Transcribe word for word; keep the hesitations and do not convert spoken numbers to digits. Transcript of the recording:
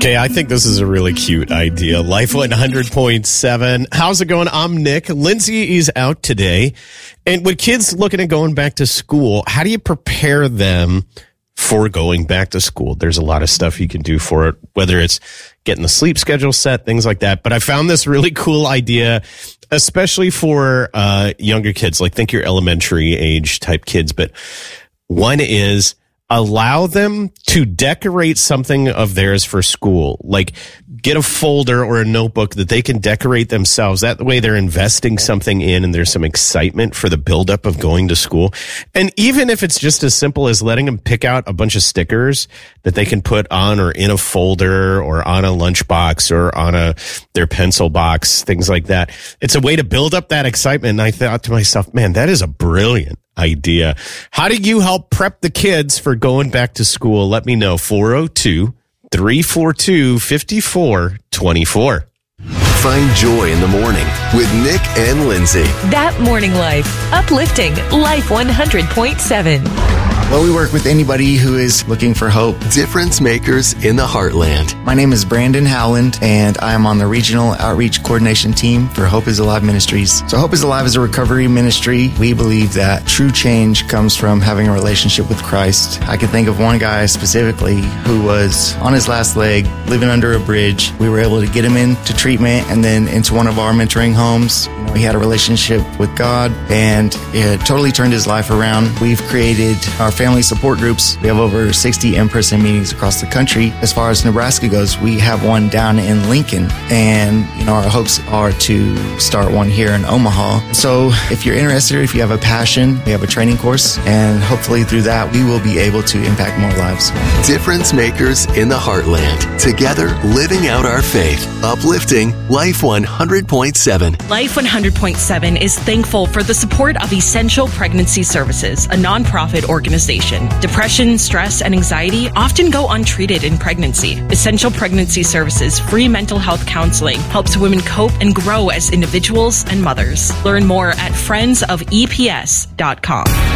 Okay, I think this is a really cute idea. Life one hundred point seven. How's it going? I'm Nick. Lindsay is out today. And with kids looking at going back to school, how do you prepare them for going back to school? There's a lot of stuff you can do for it, whether it's getting the sleep schedule set, things like that. But I found this really cool idea, especially for uh, younger kids, like think your elementary age type kids. But one is allow them to decorate something of theirs for school, like get a folder or a notebook that they can decorate themselves. That way they're investing something in and there's some excitement for the buildup of going to school. And even if it's just as simple as letting them pick out a bunch of stickers that they can put on or in a folder or on a lunchbox or on a their pencil box, things like that. It's a way to build up that excitement. And I thought to myself, man, that is a brilliant idea. How do you help prep the kids for going back to school? Let me know. four oh two, three four two, five four two four. Find joy in the morning with Nick and Lindsay. That Morning Life. Uplifting Life one hundred point seven. Well, we work with anybody who is looking for hope. Difference makers in the heartland. My name is Brandon Howland, and I am on the Regional Outreach Coordination Team for Hope is Alive Ministries. So Hope is Alive is a recovery ministry. We believe that true change comes from having a relationship with Christ. I can think of one guy specifically who was on his last leg, living under a bridge. We were able to get him into treatment and then into one of our mentoring homes. You know, he had a relationship with God, and it totally turned his life around. We've created our family support groups. We have over sixty in-person meetings across the country. As far as Nebraska goes, we have one down in Lincoln, and you know our hopes are to start one here in Omaha. So if you're interested, if you have a passion, we have a training course, and hopefully through that we will be able to impact more lives. Difference makers in the heartland. Together, living out our faith. Uplifting Life one hundred point seven. Life one hundred point seven is thankful for the support of Essential Pregnancy Services, a nonprofit organization. Depression, stress, and anxiety often go untreated in pregnancy. Essential Pregnancy Services free mental health counseling helps women cope and grow as individuals and mothers. Learn more at friends of E P S dot com.